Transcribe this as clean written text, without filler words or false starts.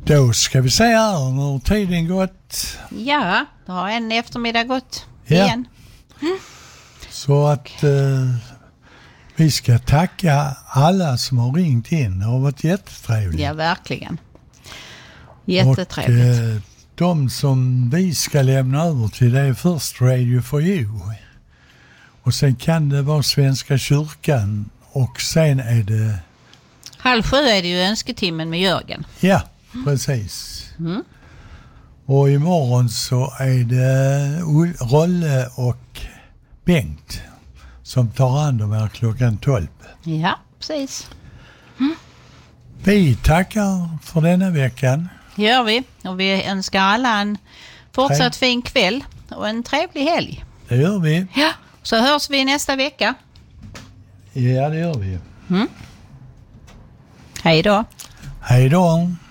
Då ska vi se här hur tiden gått. Ja, då har en eftermiddag gått Ja. igen. Så att vi ska tacka alla som har ringt in. Det har varit jättetrevligt. Ja, verkligen. Jättetrevligt. Och de som vi ska lämna över till, det är först Radio for You. Och sen kan det vara Svenska kyrkan. Och sen är det... 6:30 är det ju önsketimmen med Jörgen. Ja, precis. Och imorgon så är det Rolle och Bengt som tar hand om här klockan 12. Ja, precis. Vi tackar för denna veckan. Gör vi. Och vi önskar alla en fortsatt fin kväll och en trevlig helg. Det gör vi. Ja, så hörs vi nästa vecka. Ja, det gör vi. Hej då. Hej då.